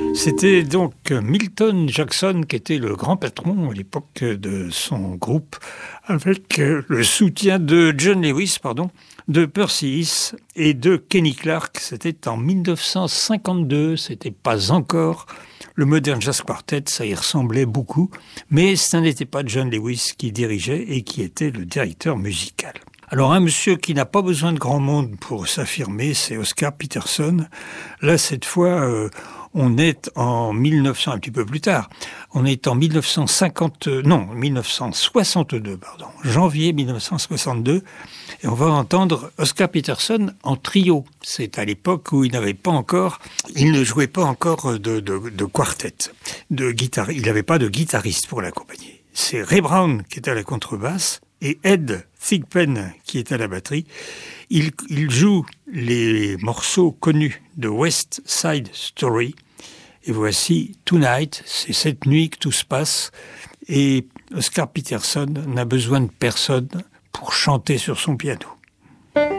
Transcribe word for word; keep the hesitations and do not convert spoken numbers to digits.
C'était donc Milton Jackson qui était le grand patron à l'époque de son groupe, avec le soutien de John Lewis, pardon, de Percy Heath et de Kenny Clarke. C'était en mille neuf cent cinquante-deux, c'était pas encore le Modern Jazz Quartet, ça y ressemblait beaucoup, mais ce n'était pas John Lewis qui dirigeait et qui était le directeur musical. Alors un monsieur qui n'a pas besoin de grand monde pour s'affirmer, c'est Oscar Peterson. Là, cette fois, euh, on est en mille neuf cents, un petit peu plus tard, on est en mille neuf cent cinquante, non, mille neuf cent soixante-deux, pardon, janvier mille neuf cent soixante-deux, et on va entendre Oscar Peterson en trio. C'est à l'époque où il n'avait pas encore, il ne jouait pas encore de, de, de quartet, de guitare, il n'avait pas de guitariste pour l'accompagner. C'est Ray Brown qui est à la contrebasse, et Ed Thigpen qui est à la batterie. Il, il joue les morceaux connus de West Side Story. Et voici Tonight, c'est cette nuit que tout se passe. Et Oscar Peterson n'a besoin de personne pour chanter sur son piano.